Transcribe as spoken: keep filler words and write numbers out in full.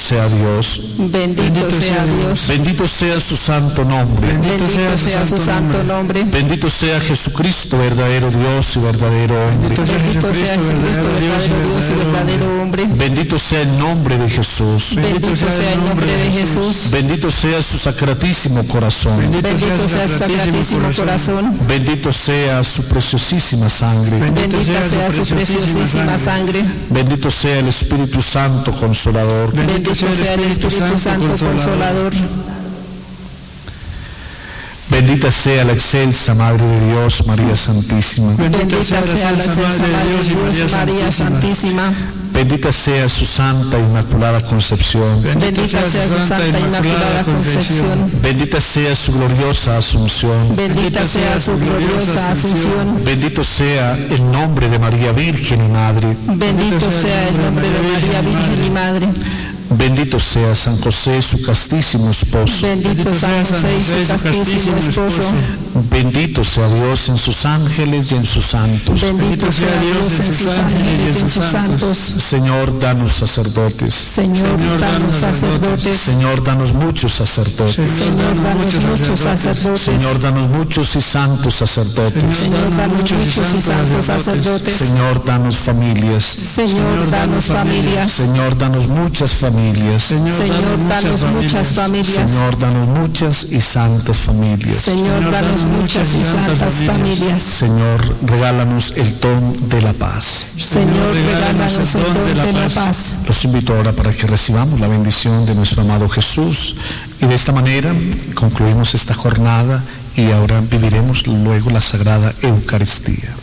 sea Dios. Bendito sea Dios. Bendito sea su santo nombre. Bendito sea su santo nombre. Bendito sea Jesucristo, verdadero Dios y verdadero hombre. Bendito sea Jesucristo, verdadero Dios y verdadero hombre. Bendito sea el nombre de Jesús. Bendito sea el nombre de Jesús. Bendito sea su sacratísimo corazón. Bendito sea su sacratísimo corazón. Bendito sea su preciosísima sangre. Bendita sea su preciosísima sangre. Bendito sea el Espíritu Santo Consolador. Bendito sea el Espíritu Santo Consolador. Bendita sea la excelsa Madre de Dios, María Santísima. Bendita sea la excelsa Madre de Dios, María Santísima. Bendita sea su Santa Inmaculada Concepción. Bendita sea su Santa Inmaculada Concepción. Bendita sea su gloriosa Asunción. Bendita sea su gloriosa Asunción. Bendito sea el nombre de María Virgen y Madre. Bendito sea el nombre de María Virgen y Madre. Bendito sea San José, su castísimo esposo. Bendito San José y su castísimo esposo. Bendito sea Dios en sus ángeles y en sus santos. Bendito sea Dios en sus ángeles y en sus santos. Señor, danos sacerdotes. Señor, danos sacerdotes. Señor, danos muchos sacerdotes. Señor, danos muchos sacerdotes. Señor, danos muchos y santos sacerdotes. Señor, danos muchos y santos sacerdotes. Señor, danos familias. Señor, danos familias. Señor, danos muchas familias. Señor, danos muchas familias. Señor, danos muchas y santas familias. Señor, danos muchas y santas familias. Señor, regálanos el don de la paz. Señor, regálanos el don de la paz. Los invito ahora para que recibamos la bendición de nuestro amado Jesús y de esta manera concluimos esta jornada y ahora viviremos luego la Sagrada Eucaristía.